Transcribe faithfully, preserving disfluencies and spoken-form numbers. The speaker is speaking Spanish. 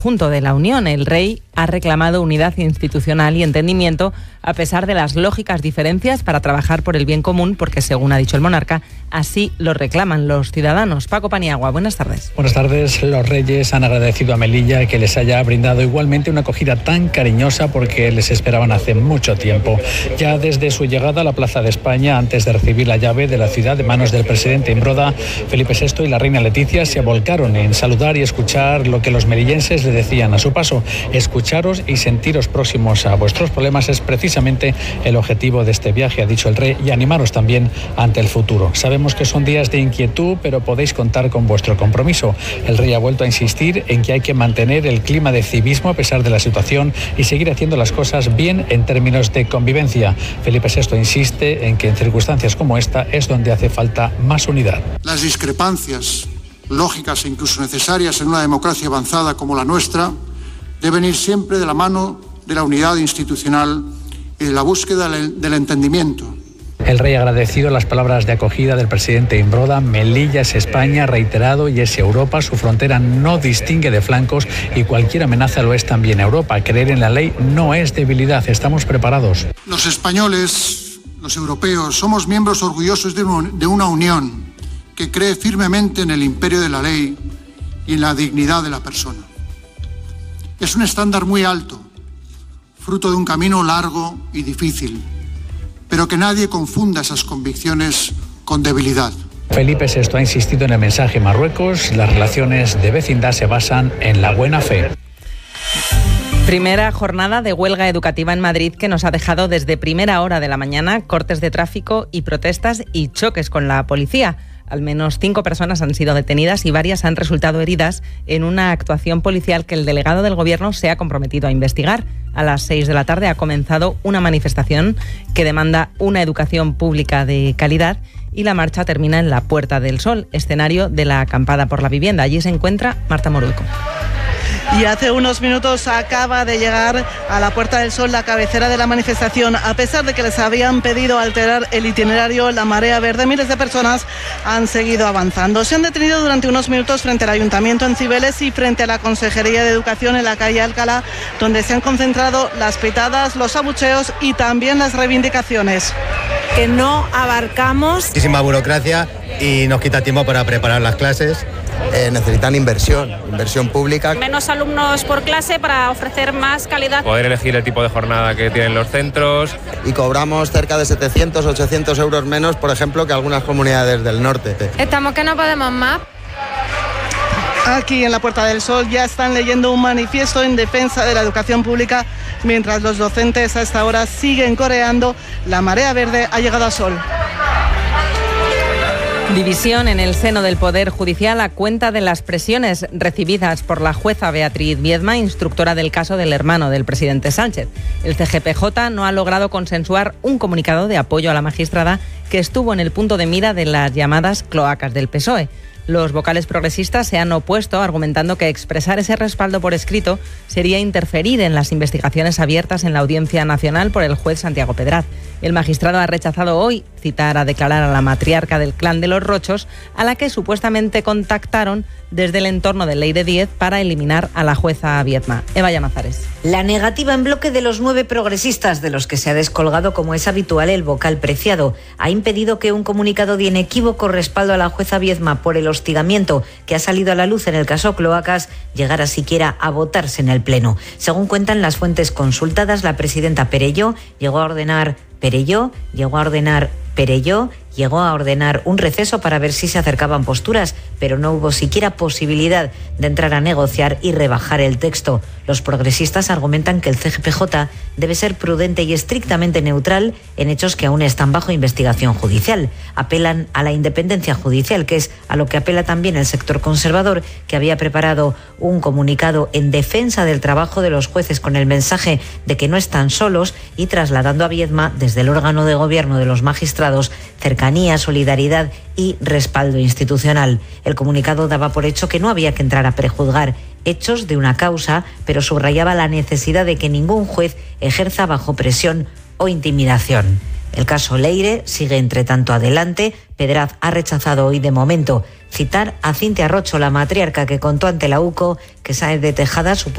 Junto de la Unión, el rey ha reclamado unidad institucional y entendimiento a pesar de las lógicas diferencias para trabajar por el bien común, porque según ha dicho el monarca, así lo reclaman los ciudadanos. Paco Paniagua, buenas tardes. Buenas tardes. Los reyes han agradecido a Melilla que les haya brindado igualmente una acogida tan cariñosa porque les esperaban hace mucho tiempo. Ya desde su llegada a la Plaza de España, antes de recibir la llave de la ciudad de manos del presidente Imbroda, Felipe sexto y la reina Leticia se volcaron en saludar y escuchar lo que los melillenses le decían a su paso. Escucharos y sentiros próximos a vuestros problemas es precisamente el objetivo de este viaje, ha dicho el rey, y animaros también ante el futuro. Sabemos que son días de inquietud, pero podéis contar con vuestro compromiso. El rey ha vuelto a insistir en que hay que mantener el clima de civismo a pesar de la situación y seguir haciendo las cosas bien en términos de convivencia. Felipe sexto insiste en que en circunstancias como esta es donde hace falta más unidad. Las discrepancias lógicas e incluso necesarias en una democracia avanzada como la nuestra deben ir siempre de la mano de la unidad institucional y de la búsqueda del entendimiento. El rey ha agradecido las palabras de acogida del presidente Imbroda. Melilla es España, reiterado, y es Europa. Su frontera no distingue de flancos y cualquier amenaza lo es también Europa. Creer en la ley no es debilidad, estamos preparados. Los españoles, los europeos, somos miembros orgullosos de una unión que cree firmemente en el imperio de la ley y en la dignidad de la persona. Es un estándar muy alto, fruto de un camino largo y difícil, pero que nadie confunda esas convicciones con debilidad. Felipe sexto ha insistido en el mensaje en Marruecos: las relaciones de vecindad se basan en la buena fe. Primera jornada de huelga educativa en Madrid que nos ha dejado desde primera hora de la mañana cortes de tráfico y protestas y choques con la policía. Al menos cinco personas han sido detenidas y varias han resultado heridas en una actuación policial que el delegado del Gobierno se ha comprometido a investigar. A las seis de la tarde ha comenzado una manifestación que demanda una educación pública de calidad y la marcha termina en la Puerta del Sol, escenario de la acampada por la vivienda. Allí se encuentra Marta Morueco. Y hace unos minutos acaba de llegar a la Puerta del Sol la cabecera de la manifestación. A pesar de que les habían pedido alterar el itinerario, la marea verde, miles de personas han seguido avanzando. Se han detenido durante unos minutos frente al Ayuntamiento en Cibeles y frente a la Consejería de Educación en la calle Alcalá, donde se han concentrado las pitadas, los abucheos y también las reivindicaciones. Que no abarcamos. Muchísima burocracia y nos quita tiempo para preparar las clases. Eh, necesitan inversión, inversión pública. Menos alumnos por clase para ofrecer más calidad. Poder elegir el tipo de jornada que tienen los centros. Y cobramos cerca de setecientos, ochocientos euros menos, por ejemplo, que algunas comunidades del norte. Estamos que no podemos más. Aquí en la Puerta del Sol ya están leyendo un manifiesto en defensa de la educación pública, mientras los docentes a esta hora siguen coreando "La marea verde ha llegado a Sol". División en el seno del Poder Judicial a cuenta de las presiones recibidas por la jueza Beatriz Viedma, instructora del caso del hermano del presidente Sánchez. El C G P J no ha logrado consensuar un comunicado de apoyo a la magistrada que estuvo en el punto de mira de las llamadas cloacas del P S O E. Los vocales progresistas se han opuesto, argumentando que expresar ese respaldo por escrito sería interferir en las investigaciones abiertas en la Audiencia Nacional por el juez Santiago Pedraz. El magistrado ha rechazado hoy citar a declarar a la matriarca del clan de los Rochos, a la que supuestamente contactaron desde el entorno de Ley de diez para eliminar a la jueza Viedma. Eva Llamazares. La negativa en bloque de los nueve progresistas, de los que se ha descolgado, como es habitual, el vocal Preciado, ha impedido que un comunicado de inequívoco respaldo a la jueza Viedma por el hostigamiento que ha salido a la luz en el caso Cloacas llegara siquiera a votarse en el Pleno. Según cuentan las fuentes consultadas, la presidenta Perelló llegó a ordenar Perelló llegó a ordenar Perelló llegó a ordenar un receso para ver si se acercaban posturas, pero no hubo siquiera posibilidad de entrar a negociar y rebajar el texto. Los progresistas argumentan que el C G P J debe ser prudente y estrictamente neutral en hechos que aún están bajo investigación judicial. Apelan a la independencia judicial, que es a lo que apela también el sector conservador, que había preparado un comunicado en defensa del trabajo de los jueces con el mensaje de que no están solos y trasladando a Viedma desde el órgano de gobierno de los magistrados cercanía, solidaridad y respaldo institucional. El comunicado daba por hecho que no había que entrar a prejuzgar hechos de una causa, pero subrayaba la necesidad de que ningún juez ejerza bajo presión o intimidación. El caso Leire sigue entre tanto adelante. Pedraz ha rechazado hoy de momento citar a Cintia Rocho, la matriarca que contó ante la U C O que Sáenz de Tejada supo